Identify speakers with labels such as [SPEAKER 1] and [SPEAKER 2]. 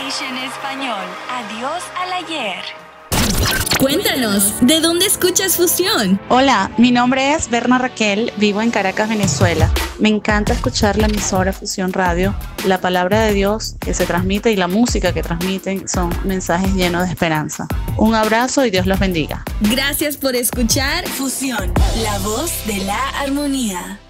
[SPEAKER 1] English en español. Adiós al ayer.
[SPEAKER 2] Cuéntanos, ¿de dónde escuchas Fusión?
[SPEAKER 3] Hola, mi nombre es Berna Raquel, vivo en Caracas, Venezuela. Me encanta escuchar la emisora Fusión Radio. La palabra de Dios que se transmite y la música que transmiten son mensajes llenos de esperanza. Un abrazo y Dios los bendiga.
[SPEAKER 2] Gracias por escuchar
[SPEAKER 1] Fusión, la voz de la armonía.